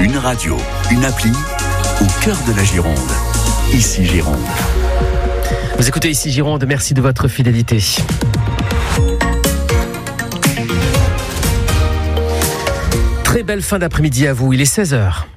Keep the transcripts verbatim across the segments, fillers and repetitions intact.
Une radio, une appli, au cœur de la Gironde. Ici Gironde. Vous écoutez Ici Gironde, merci de votre fidélité. Très belle fin d'après-midi à vous, il est seize heures.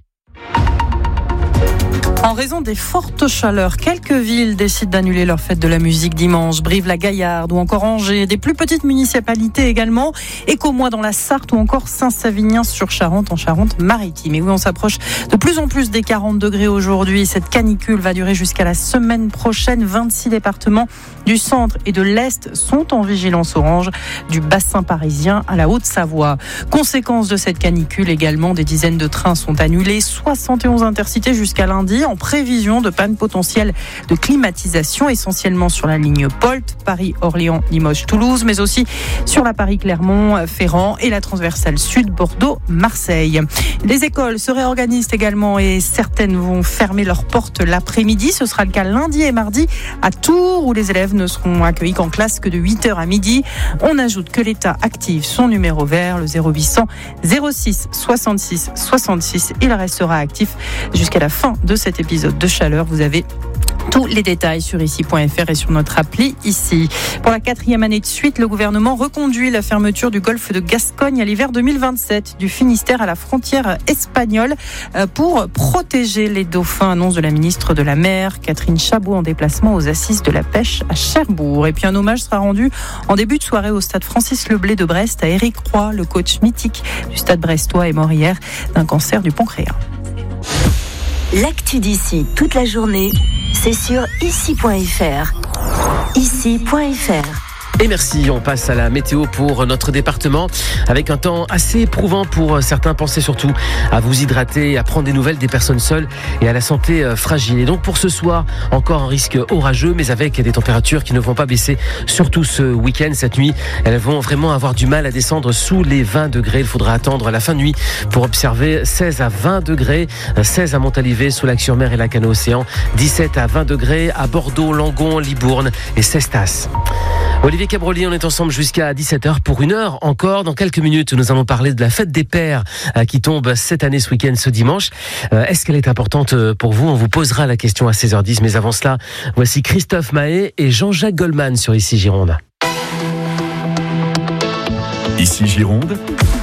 En raison des fortes chaleurs, quelques villes décident d'annuler leur fête de la musique dimanche. Brive-la-Gaillarde ou encore Angers, des plus petites municipalités également. Écomois dans la Sarthe ou encore Saint-Savinien-sur-Charente en Charente-Maritime. Et oui, on s'approche de plus en plus des quarante degrés aujourd'hui. Cette canicule va durer jusqu'à la semaine prochaine. vingt-six départements du centre et de l'Est sont en vigilance orange, du bassin parisien à la Haute-Savoie. Conséquence de cette canicule également, des dizaines de trains sont annulés. soixante et onze intercités jusqu'à lundi en prévision de panne potentielle de climatisation, essentiellement sur la ligne Polt, Paris, Orléans, Limoges, Toulouse, mais aussi sur la Paris-Clermont, Ferrand et la transversale sud, Bordeaux, Marseille. Les écoles se réorganisent également et certaines vont fermer leurs portes l'après-midi. Ce sera le cas lundi et mardi à Tours, où les élèves ne seront accueillis qu'en classe que de huit heures à midi. On ajoute que l'État active son numéro vert, le zéro huit cent zéro six soixante-six soixante-six. Il restera actif jusqu'à la fin de cet épisode de chaleur. Vous avez tous les détails sur ici point f r et sur notre appli ici. Pour la quatrième année de suite, le gouvernement reconduit la fermeture du golfe de Gascogne à l'hiver deux mille vingt-sept, du Finistère à la frontière espagnole, pour protéger les dauphins, annonce de la ministre de la Mer, Catherine Chabot, en déplacement aux assises de la pêche à Cherbourg. Et puis un hommage sera rendu en début de soirée au stade Francis Leblay de Brest à Éric Roy, le coach mythique du stade brestois, est mort hier d'un cancer du pancréas. L'actu d'ici toute la journée, c'est sur ici point f r. ici point f r. Et merci, on passe à la météo pour notre département avec un temps assez éprouvant pour certains. Pensez surtout à vous hydrater, à prendre des nouvelles des personnes seules et à la santé fragile. Et donc pour ce soir, encore un risque orageux, mais avec des températures qui ne vont pas baisser, surtout ce week-end. Cette nuit, elles vont vraiment avoir du mal à descendre sous les vingt degrés. Il faudra attendre la fin de nuit pour observer seize à vingt degrés, seize à Montalivet, Soulac-sur-Mer et Lacanau-Océan, dix-sept à vingt degrés à Bordeaux, Langon, Libourne et Cestas. Olivier Cabroli, on est ensemble jusqu'à dix-sept heures pour une heure encore. Dans quelques minutes, nous allons parler de la fête des pères qui tombe cette année, ce week-end, ce dimanche. Est-ce qu'elle est importante pour vous ? On vous posera la question à seize heures dix. Mais avant cela, voici Christophe Mahé et Jean-Jacques Goldman sur Ici Gironde. Ici Gironde,